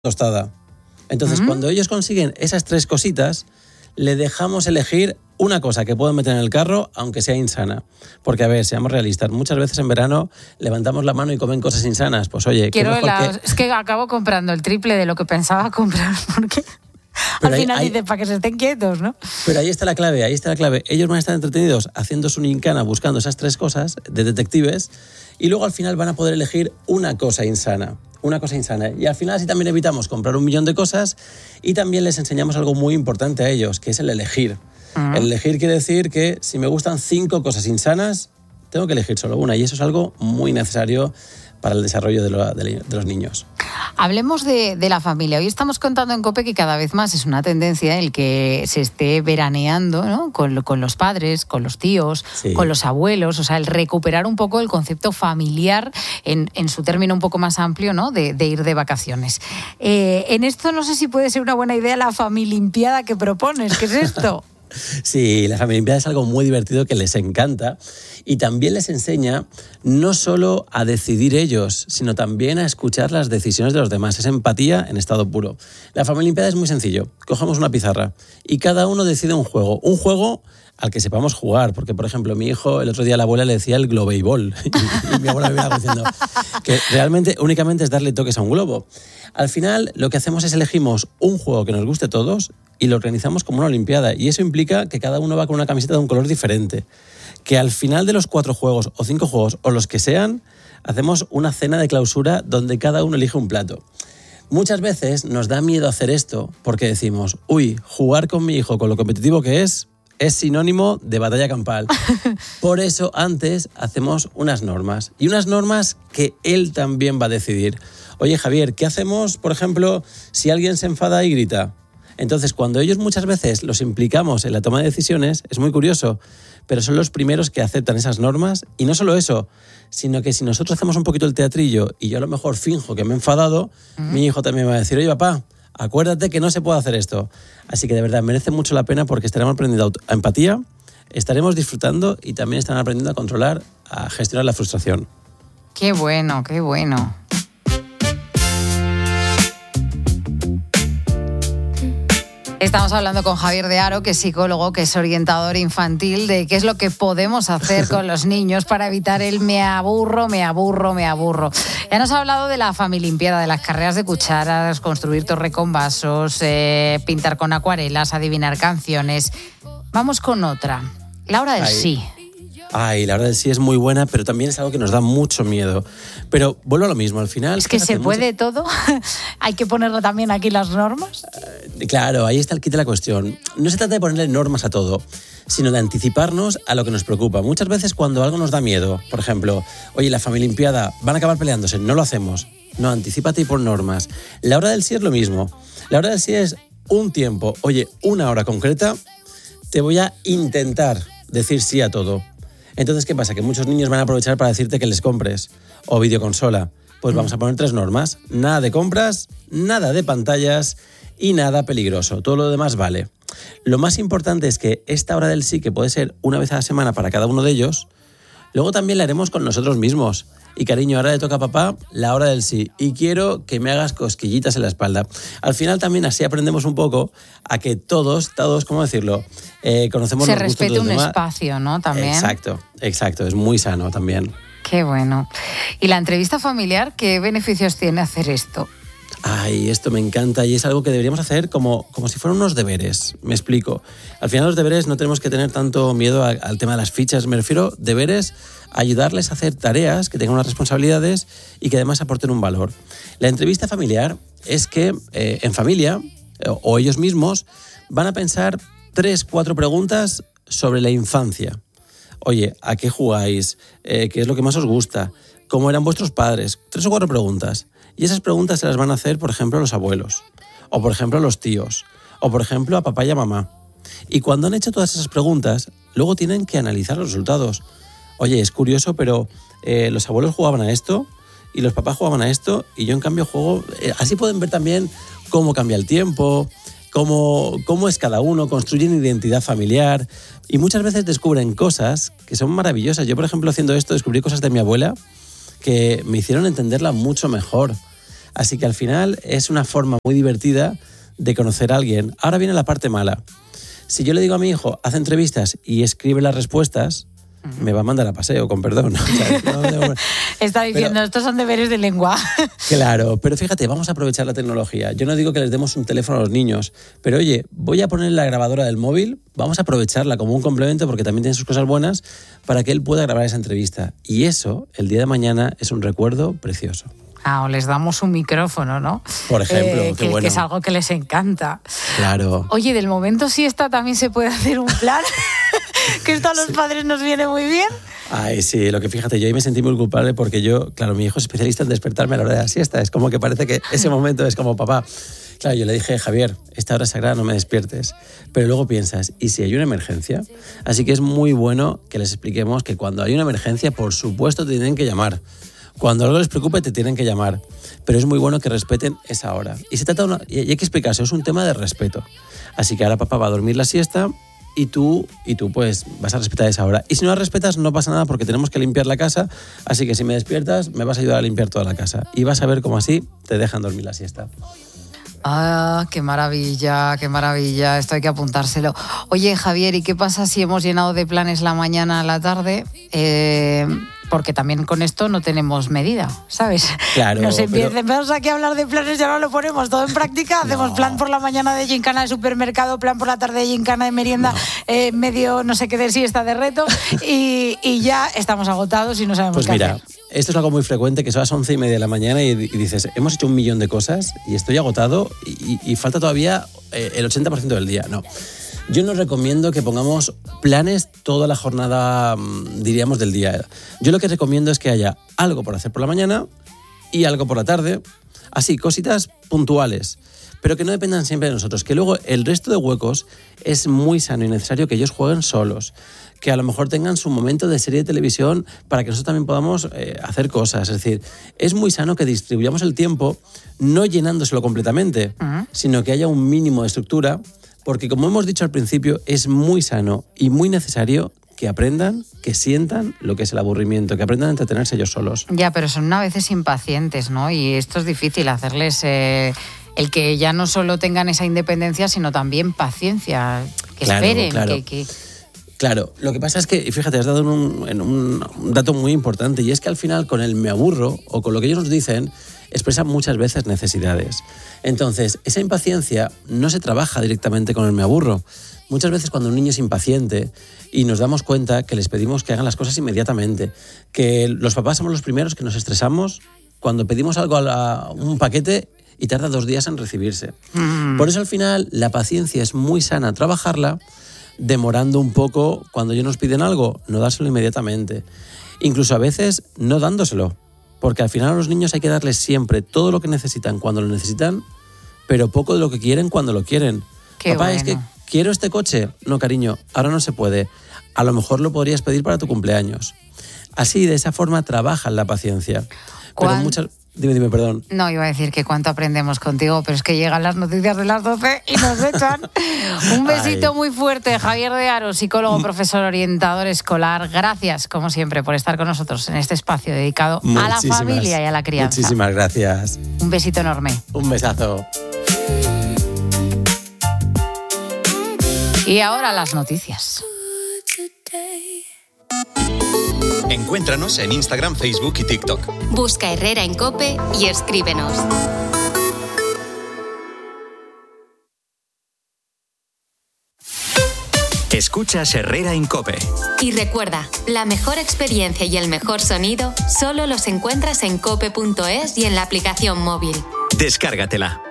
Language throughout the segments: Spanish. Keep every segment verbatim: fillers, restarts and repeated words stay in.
tostada. Entonces, mm. cuando ellos consiguen esas tres cositas, le dejamos elegir una cosa que pueden meter en el carro, aunque sea insana. Porque, a ver, seamos realistas, muchas veces en verano levantamos la mano y comen cosas insanas. Pues oye, Quiero qué mejor la... que... Es que acabo comprando el triple de lo que pensaba comprar, porque Pero al ahí, final ahí... dices, para que se estén quietos, ¿no? Pero ahí está la clave, ahí está la clave. Ellos van a estar entretenidos haciendo su gincana, buscando esas tres cosas de detectives, y luego al final van a poder elegir una cosa insana. Una cosa insana. Y al final así también evitamos comprar un millón de cosas y también les enseñamos algo muy importante a ellos, que es el elegir. Uh-huh. El elegir quiere decir que si me gustan cinco cosas insanas, tengo que elegir solo una. Y eso es algo muy necesario para el desarrollo de, lo, de, de los niños. Hablemos de, de la familia. Hoy estamos contando en COPE que cada vez más es una tendencia el que se esté veraneando, ¿no? con, con los padres, con los tíos, sí. con los abuelos, o sea, el recuperar un poco el concepto familiar en, en su término un poco más amplio, ¿no? de, de ir de vacaciones. Eh, en esto no sé si puede ser una buena idea la familimpiada que propones. ¿Qué es esto? Sí, la familimpiada es algo muy divertido que les encanta y también les enseña no solo a decidir ellos, sino también a escuchar las decisiones de los demás. Es empatía en estado puro. La familimpiada es muy sencillo. Cogemos una pizarra y cada uno decide un juego. Un juego al que sepamos jugar, porque, por ejemplo, mi hijo, el otro día la abuela le decía el globeibol y, y mi abuela me iba diciendo que realmente únicamente es darle toques a un globo. Al final, lo que hacemos es elegimos un juego que nos guste a todos y lo organizamos como una olimpiada, y eso implica que cada uno va con una camiseta de un color diferente, que al final de los cuatro juegos o cinco juegos o los que sean, hacemos una cena de clausura donde cada uno elige un plato. Muchas veces nos da miedo hacer esto porque decimos, uy, jugar con mi hijo con lo competitivo que es, es sinónimo de batalla campal. Por eso antes hacemos unas normas, y unas normas que él también va a decidir. Oye, Javier, ¿qué hacemos, por ejemplo, si alguien se enfada y grita? Entonces, cuando ellos muchas veces los implicamos en la toma de decisiones, es muy curioso, pero son los primeros que aceptan esas normas, y no solo eso, sino que si nosotros hacemos un poquito el teatrillo y yo a lo mejor finjo que me he enfadado, uh-huh. mi hijo también me va a decir, oye, papá, acuérdate que no se puede hacer esto. Así que de verdad merece mucho la pena porque estaremos aprendiendo empatía, estaremos disfrutando y también están aprendiendo a controlar, a gestionar la frustración. Qué bueno, qué bueno. Estamos hablando con Javier de Haro, que es psicólogo, que es orientador infantil, de qué es lo que podemos hacer con los niños para evitar el me aburro, me aburro, me aburro. Ya nos ha hablado de la familimpiada, de las carreras de cucharas, construir torre con vasos, eh, pintar con acuarelas, adivinar canciones. Vamos con otra, la hora del Ay. sí. Ay, la hora del sí es muy buena, pero también es algo que nos da mucho miedo. Pero vuelvo a lo mismo, al final... Es que se puede mucho... todo. Hay que ponerle también aquí las normas. Uh, claro, ahí está el kit de la cuestión. No se trata de ponerle normas a todo, sino de anticiparnos a lo que nos preocupa. Muchas veces cuando algo nos da miedo, por ejemplo, oye, la familimpiada, van a acabar peleándose, no lo hacemos. No, anticípate y pon normas. La hora del sí es lo mismo. La hora del sí es un tiempo, oye, una hora concreta, te voy a intentar decir sí a todo. Entonces, ¿qué pasa? Que muchos niños van a aprovechar para decirte que les compres o videoconsola. Pues vamos a poner tres normas. Nada de compras, nada de pantallas y nada peligroso. Todo lo demás vale. Lo más importante es que esta hora del sí, que puede ser una vez a la semana para cada uno de ellos, luego también la haremos con nosotros mismos. Y cariño, ahora le toca a papá la hora del sí. Y quiero que me hagas cosquillitas en la espalda. Al final también así aprendemos un poco a que todos, todos, ¿cómo decirlo? Eh, conocemos Se los gustos respete de los un demás. espacio, ¿no? También. Exacto, exacto. Es muy sano también. Qué bueno. ¿Y la entrevista familiar, qué beneficios tiene hacer esto? Ay, esto me encanta y es algo que deberíamos hacer como, como si fueran unos deberes. Me explico. Al final los deberes no tenemos que tener tanto miedo a, al tema de las fichas. Me refiero deberes a ayudarles a hacer tareas que tengan unas responsabilidades y que además aporten un valor. La entrevista familiar es que eh, en familia o, o ellos mismos van a pensar tres, cuatro preguntas sobre la infancia. Oye, ¿a qué jugáis? Eh, ¿Qué es lo que más os gusta? ¿Cómo eran vuestros padres? Tres o cuatro preguntas. Y esas preguntas se las van a hacer, por ejemplo, a los abuelos, o por ejemplo a los tíos, o por ejemplo a papá y a mamá. Y cuando han hecho todas esas preguntas, luego tienen que analizar los resultados. Oye, es curioso, pero eh, los abuelos jugaban a esto y los papás jugaban a esto y yo en cambio juego... Eh, así pueden ver también cómo cambia el tiempo, cómo, cómo es cada uno, construyen identidad familiar y muchas veces descubren cosas que son maravillosas. Yo, por ejemplo, haciendo esto, descubrí cosas de mi abuela que me hicieron entenderla mucho mejor. Así que al final es una forma muy divertida de conocer a alguien. Ahora viene la parte mala. Si yo le digo a mi hijo, haz entrevistas y escribe las respuestas, uh-huh. me va a mandar a paseo, con perdón. O sea, no, no, Está diciendo, pero, estos son deberes de lengua. Claro, pero fíjate, vamos a aprovechar la tecnología. Yo no digo que les demos un teléfono a los niños, pero oye, voy a poner la grabadora del móvil, vamos a aprovecharla como un complemento porque también tiene sus cosas buenas para que él pueda grabar esa entrevista. Y eso, el día de mañana, es un recuerdo precioso. Ah, o les damos un micrófono, ¿no? Por ejemplo, eh, qué que, bueno. que es algo que les encanta. Claro. Oye, del momento siesta también se puede hacer un plan, que esto a los sí. padres nos viene muy bien. Ay, sí, lo que fíjate, yo ahí me sentí muy culpable porque yo, claro, mi hijo es especialista en despertarme a la hora de la siesta. Es como que parece que ese momento es como papá. Claro, yo le dije, Javier, esta hora sagrada no me despiertes. Pero luego piensas, ¿y si hay una emergencia? Así que es muy bueno que les expliquemos que cuando hay una emergencia, por supuesto, te tienen que llamar. Cuando algo les preocupe, te tienen que llamar. Pero es muy bueno que respeten esa hora. Y se trata de una, y hay que explicarse, es un tema de respeto. Así que ahora papá va a dormir la siesta y tú, y tú pues vas a respetar esa hora. Y si no la respetas, no pasa nada porque tenemos que limpiar la casa. Así que si me despiertas, me vas a ayudar a limpiar toda la casa. Y vas a ver cómo así te dejan dormir la siesta. Ah, qué maravilla, qué maravilla. Esto hay que apuntárselo. Oye, Javier, ¿y qué pasa si hemos llenado de planes la mañana a la tarde? Eh... Porque también con esto no tenemos medida, ¿sabes? Claro. Nos pero... empezamos aquí a hablar de planes y ahora lo ponemos todo en práctica. Hacemos no. plan por la mañana de gincana de supermercado, plan por la tarde de gincana de merienda, no. eh, medio no sé qué de siesta de reto y, y ya estamos agotados y no sabemos pues qué mira, hacer. Esto es algo muy frecuente, que son las once y media de la mañana y, y dices, hemos hecho un millón de cosas y estoy agotado y, y, y falta todavía eh, el ochenta por ciento del día. No. Yo no recomiendo que pongamos planes toda la jornada, diríamos, del día. Yo lo que recomiendo es que haya algo por hacer por la mañana y algo por la tarde. Así, cositas puntuales, pero que no dependan siempre de nosotros. Que luego el resto de huecos es muy sano y necesario que ellos jueguen solos. Que a lo mejor tengan su momento de serie de televisión para que nosotros también podamos eh, hacer cosas. Es decir, es muy sano que distribuyamos el tiempo no llenándoselo completamente, uh-huh. sino que haya un mínimo de estructura. Porque, como hemos dicho al principio, es muy sano y muy necesario que aprendan, que sientan lo que es el aburrimiento, que aprendan a entretenerse ellos solos. Ya, pero son a veces impacientes, ¿no? Y esto es difícil, hacerles eh, el que ya no solo tengan esa independencia, sino también paciencia, que claro, esperen, claro. que... que... Claro, lo que pasa es que, fíjate, has dado en un, en un, un dato muy importante y es que al final con el me aburro o con lo que ellos nos dicen expresan muchas veces necesidades. Entonces, esa impaciencia no se trabaja directamente con el me aburro. Muchas veces cuando un niño es impaciente y nos damos cuenta que les pedimos que hagan las cosas inmediatamente, que los papás somos los primeros que nos estresamos cuando pedimos algo a la, un paquete y tarda dos días en recibirse. Mm. Por eso al final la paciencia es muy sana trabajarla, demorando un poco cuando ellos nos piden algo, no dárselo inmediatamente. Incluso a veces no dándoselo, porque al final a los niños hay que darles siempre todo lo que necesitan cuando lo necesitan, pero poco de lo que quieren cuando lo quieren. Qué Papá, bueno. Es que quiero este coche. No, cariño, ahora no se puede. A lo mejor lo podrías pedir para tu cumpleaños. Así, de esa forma, trabajan la paciencia. Pero muchas... Dime, dime, perdón. No, iba a decir que cuánto aprendemos contigo, pero es que llegan las noticias de las doce y nos echan. Un besito Ay. muy fuerte, Javier de Aro, psicólogo, profesor, orientador escolar. Gracias, como siempre, por estar con nosotros en este espacio dedicado Muchísimas, a la familia y a la crianza. Muchísimas gracias. Un besito enorme. Un besazo. Y ahora las noticias. Encuéntranos en Instagram, Facebook y TikTok. Busca Herrera en COPE y escríbenos. Escuchas Herrera en COPE. Y recuerda, la mejor experiencia y el mejor sonido solo los encuentras en cope punto es y en la aplicación móvil. Descárgatela.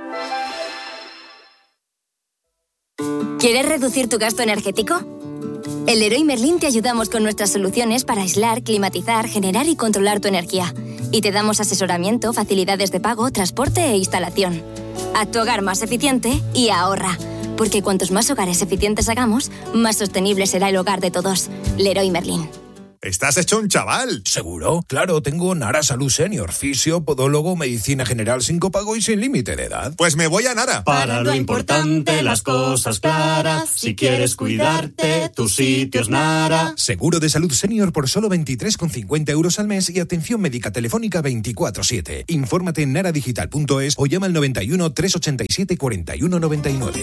¿Quieres reducir tu gasto energético? En Leroy Merlin te ayudamos con nuestras soluciones para aislar, climatizar, generar y controlar tu energía. Y te damos asesoramiento, facilidades de pago, transporte e instalación. Haz tu hogar más eficiente y ahorra. Porque cuantos más hogares eficientes hagamos, más sostenible será el hogar de todos. Leroy Merlin. estás hecho un chaval. ¿Seguro? Claro, tengo Nara Salud Senior, fisio, podólogo, medicina general sin copago y sin límite de edad. Pues me voy a Nara. Para lo importante, las cosas claras. Si quieres cuidarte, tu sitio es Nara. Seguro de salud senior por solo veintitrés con cincuenta euros al mes y atención médica telefónica veinticuatro siete. Infórmate en naradigital punto es o llama al noventa y uno, trescientos ochenta y siete, cuarenta y uno noventa y nueve.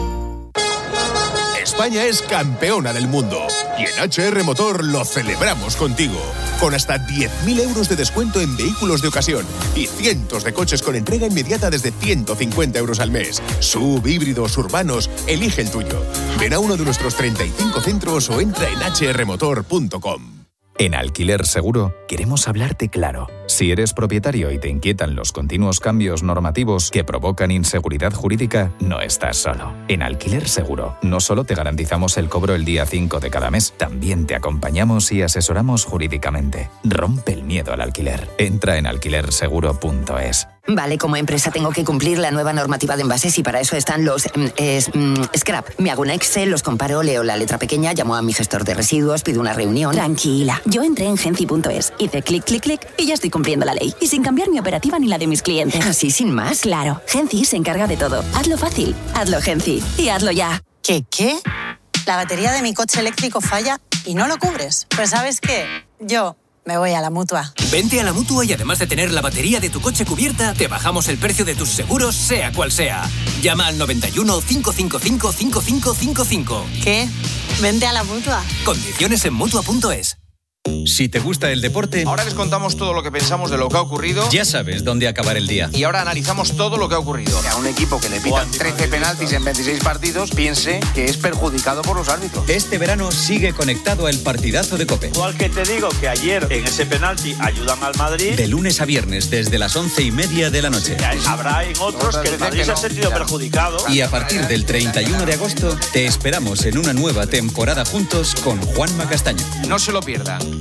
España es campeona del mundo y en H R Motor lo celebramos contigo. Con hasta diez mil euros de descuento en vehículos de ocasión y cientos de coches con entrega inmediata desde ciento cincuenta euros al mes. Sub, híbridos, urbanos, elige el tuyo. Ven a uno de nuestros treinta y cinco centros o entra en h r motor punto com. En Alquiler Seguro queremos hablarte claro. Si eres propietario y te inquietan los continuos cambios normativos que provocan inseguridad jurídica, no estás solo. En Alquiler Seguro no solo te garantizamos el cobro el día cinco de cada mes, también te acompañamos y asesoramos jurídicamente. Rompe el miedo al alquiler. Entra en alquiler seguro punto es. Vale, como empresa tengo que cumplir la nueva normativa de envases y para eso están los mm, es, mm, scrap. Me hago un Excel, los comparo, leo la letra pequeña, llamo a mi gestor de residuos, pido una reunión. Tranquila, yo entré en genci punto es, hice clic, clic, clic y ya estoy cumpliendo la ley. Y sin cambiar mi operativa ni la de mis clientes. ¿Así sin más? Claro, Genci se encarga de todo. Hazlo fácil, hazlo Genci y hazlo ya. ¿Qué, qué? La batería de mi coche eléctrico falla y no lo cubres. Pues ¿sabes qué? Yo me voy a la Mutua. Vente a la Mutua y además de tener la batería de tu coche cubierta, te bajamos el precio de tus seguros, sea cual sea. Llama al noventa y uno, cinco cinco cinco, cinco cinco cinco cinco. ¿Qué? Vente a la Mutua. Condiciones en mutua punto es. Si te gusta el deporte, ahora les contamos todo lo que pensamos de lo que ha ocurrido. Ya sabes dónde acabar el día. Y ahora analizamos todo lo que ha ocurrido. Que a un equipo que le pitan trece penaltis en veintiséis partidos piense que es perjudicado por los árbitros. Este verano sigue conectado al partidazo de COPE. Igual que te digo que ayer en ese penalti ayudan al Madrid. De lunes a viernes desde las once y media de la noche. Habrá en otros que el Madrid se ha sentido perjudicado. Y a partir del treinta y uno de agosto te esperamos en una nueva temporada juntos con Juanma Castaño. No se lo pierdan.